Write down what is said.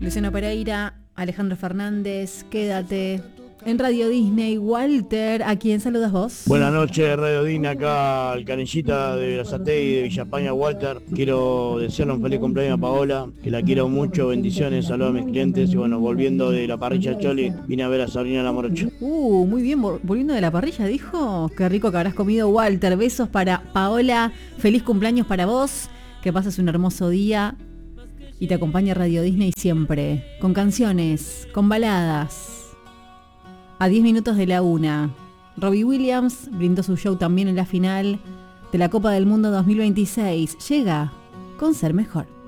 Luciano Pereira, Alejandro Fernández, Quédate. En Radio Disney, Walter, ¿a quién saludas vos? Buenas noches, Radio Disney, acá al Canillita de Brazatei, de Villa España, Walter. Quiero desearle un feliz cumpleaños a Paola, que la quiero mucho, bendiciones, saludos a mis clientes. Y bueno, volviendo de la parrilla Choli, vine a ver a Sabrina la Morocha. Muy bien, volviendo de la parrilla, dijo. Qué rico que habrás comido, Walter. Besos para Paola, feliz cumpleaños para vos, que pases un hermoso día y te acompaña Radio Disney siempre, con canciones, con baladas. A 10 minutos de la 1, Robbie Williams brindó su show también en la final de la Copa del Mundo 2026. Llega con Ser Mejor.